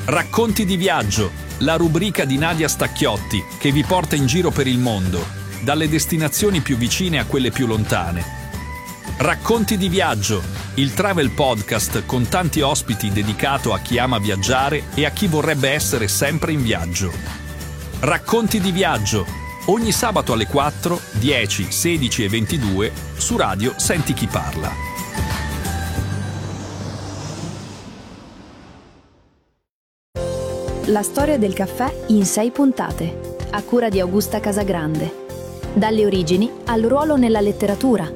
Racconti di viaggio, la rubrica di Nadia Stacchiotti che vi porta in giro per il mondo, dalle destinazioni più vicine a quelle più lontane. Racconti di viaggio, il travel podcast con tanti ospiti dedicato a chi ama viaggiare e a chi vorrebbe essere sempre in viaggio. Racconti di viaggio, ogni sabato alle 4, 10, 16 e 22 su Radio Senti Chi Parla. La storia del caffè in 6 puntate, a cura di Augusta Casagrande. Dalle origini al ruolo nella letteratura,